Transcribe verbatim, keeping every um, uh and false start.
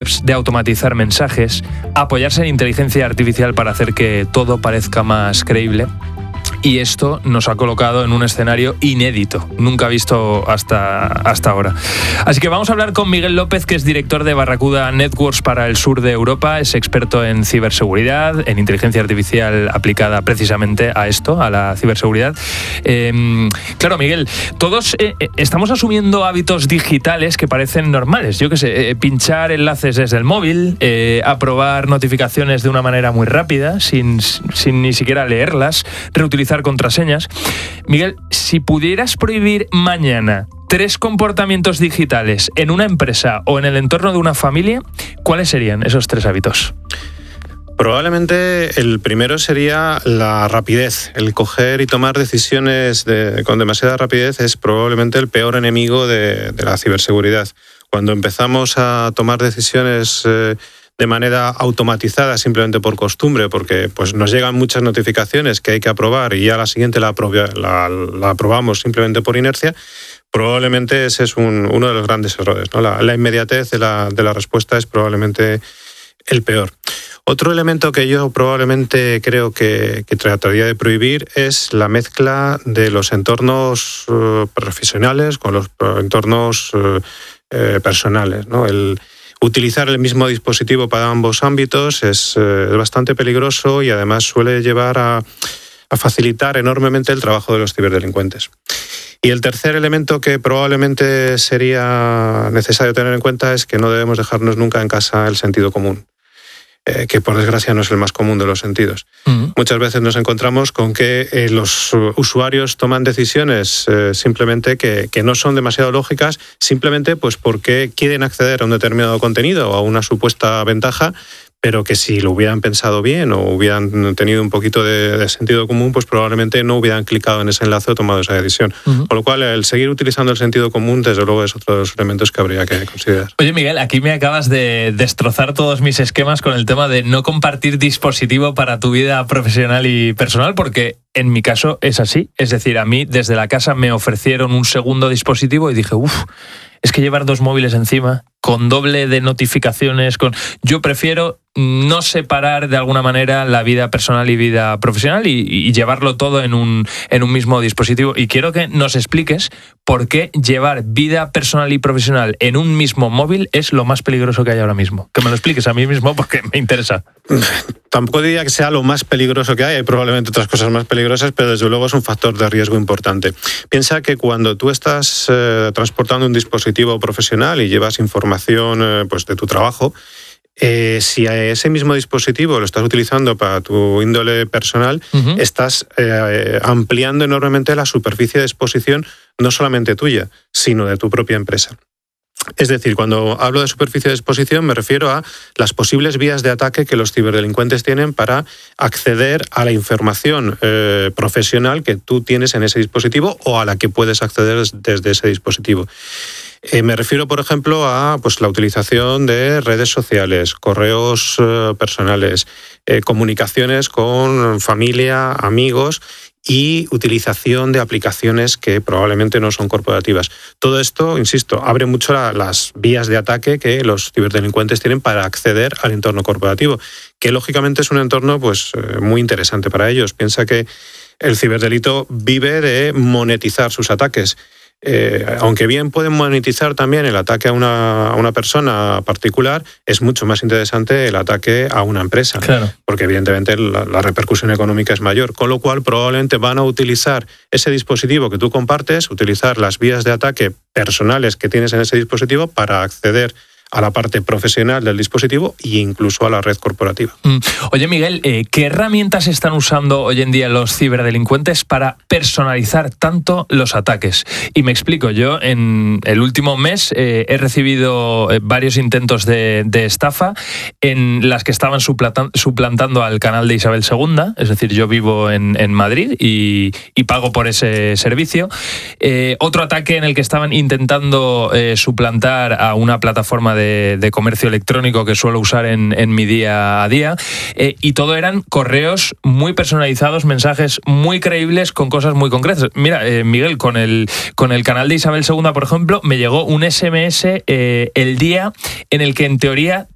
de automatizar mensajes, apoyarse en inteligencia artificial para hacer que todo parezca más creíble. Y esto nos ha colocado en un escenario inédito, nunca visto hasta, hasta ahora. Así que vamos a hablar con Miguel López, que es director de Barracuda Networks para el sur de Europa, es experto en ciberseguridad, en inteligencia artificial aplicada precisamente a esto, a la ciberseguridad. Eh, claro, Miguel, todos eh, estamos asumiendo hábitos digitales que parecen normales. Yo qué sé, eh, pinchar enlaces desde el móvil, eh, aprobar notificaciones de una manera muy rápida, sin, sin ni siquiera leerlas, reutilizar contraseñas. Miguel, si pudieras prohibir mañana tres comportamientos digitales en una empresa o en el entorno de una familia, ¿cuáles serían esos tres hábitos? Probablemente el primero sería la rapidez. El coger y tomar decisiones de, con demasiada rapidez es probablemente el peor enemigo de, de la ciberseguridad. Cuando empezamos a tomar decisiones eh, de manera automatizada, simplemente por costumbre, porque pues nos llegan muchas notificaciones que hay que aprobar y ya la siguiente la, aprobia, la, la aprobamos simplemente por inercia, probablemente ese es un, uno de los grandes errores, ¿no? La, la inmediatez de la, de la respuesta es probablemente el peor. Otro elemento que yo probablemente creo que, que trataría de prohibir es la mezcla de los entornos uh, profesionales con los entornos uh, eh, personales, ¿no? El utilizar el mismo dispositivo para ambos ámbitos es, eh, es bastante peligroso y además suele llevar a, a facilitar enormemente el trabajo de los ciberdelincuentes. Y el tercer elemento que probablemente sería necesario tener en cuenta es que no debemos dejarnos nunca en casa el sentido común, eh, que por desgracia no es el más común de los sentidos. Uh-huh. Muchas veces nos encontramos con que eh, los usuarios toman decisiones eh, simplemente que, que no son demasiado lógicas, simplemente pues porque quieren acceder a un determinado contenido o a una supuesta ventaja, pero que si lo hubieran pensado bien o hubieran tenido un poquito de, de sentido común, pues probablemente no hubieran clicado en ese enlace o tomado esa decisión. Uh-huh. Con lo cual, el seguir utilizando el sentido común, desde luego, es otro de los elementos que habría que considerar. Oye, Miguel, aquí me acabas de destrozar todos mis esquemas con el tema de no compartir dispositivo para tu vida profesional y personal, porque en mi caso es así. Es decir, a mí desde la casa me ofrecieron un segundo dispositivo y dije, uff, es que llevar dos móviles encima, con doble de notificaciones, con yo prefiero no separar de alguna manera la vida personal y vida profesional y, y llevarlo todo en un, en un mismo dispositivo. Y quiero que nos expliques por qué llevar vida personal y profesional en un mismo móvil es lo más peligroso que hay ahora mismo. Que me lo expliques a mí mismo porque me interesa. Tampoco diría que sea lo más peligroso que hay, hay probablemente otras cosas más peligrosas, pero desde luego es un factor de riesgo importante. Piensa que cuando tú estás eh, transportando un dispositivo profesional y llevas información eh, pues de tu trabajo, Eh, si a ese mismo dispositivo lo estás utilizando para tu índole personal, uh-huh. estás eh, ampliando enormemente la superficie de exposición, no solamente tuya, sino de tu propia empresa. Es decir, cuando hablo de superficie de exposición me refiero a las posibles vías de ataque que los ciberdelincuentes tienen para acceder a la información eh, profesional que tú tienes en ese dispositivo o a la que puedes acceder desde ese dispositivo. Eh, me refiero, por ejemplo, a pues, la utilización de redes sociales, correos eh, personales, eh, comunicaciones con familia, amigos y utilización de aplicaciones que probablemente no son corporativas. Todo esto, insisto, abre mucho la, las vías de ataque que los ciberdelincuentes tienen para acceder al entorno corporativo, que lógicamente es un entorno pues, eh, muy interesante para ellos. Piensa que el ciberdelito vive de monetizar sus ataques. Eh, aunque bien pueden monetizar también el ataque a una, a una persona particular, es mucho más interesante el ataque a una empresa, claro. Porque evidentemente la, la repercusión económica es mayor, con lo cual probablemente van a utilizar ese dispositivo que tú compartes, utilizar las vías de ataque personales que tienes en ese dispositivo para acceder a la parte profesional del dispositivo e incluso a la red corporativa. Mm. Oye, Miguel, eh, ¿qué herramientas están usando hoy en día los ciberdelincuentes para personalizar tanto los ataques? Y me explico, yo en el último mes eh, he recibido eh, varios intentos de, de estafa en las que estaban suplantando, suplantando al canal de Isabel segunda, es decir, yo vivo en, en Madrid y, y pago por ese servicio. Eh, otro ataque en el que estaban intentando eh, suplantar a una plataforma De, de comercio electrónico que suelo usar en, en mi día a día, eh, y todo eran correos muy personalizados, mensajes muy creíbles con cosas muy concretas. Mira, eh, Miguel, con el, con el canal de Isabel segunda, por ejemplo, me llegó un ese eme ese eh, el día en el que en teoría